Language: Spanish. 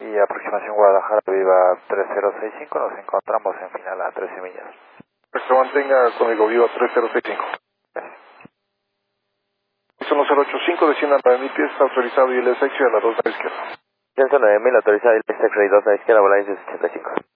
Y aproximación Guadalajara, Viva 3065, nos encontramos en final a 13 millas. Se mantenga código Viva 3065. Son 085, desciendan 9000 pies, autorizado y el SX a la 2 a la izquierda. Celso 9000, autorizado y el SX 2 a la izquierda, volar 85.